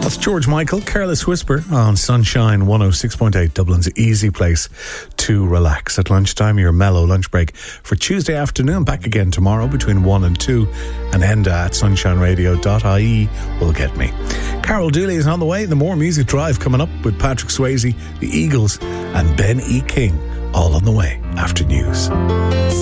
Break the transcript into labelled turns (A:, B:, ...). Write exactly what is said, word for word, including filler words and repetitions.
A: That's George Michael, Careless Whisper on Sunshine one oh six point eight, Dublin's easy place to relax. At lunchtime, your mellow lunch break for Tuesday afternoon. Back again tomorrow between one and two. And Enda at sunshine radio dot I E will get me. Carol Dooley is on the way. The More Music Drive coming up with Patrick Swayze, the Eagles, and Ben E. King. All on the way after news.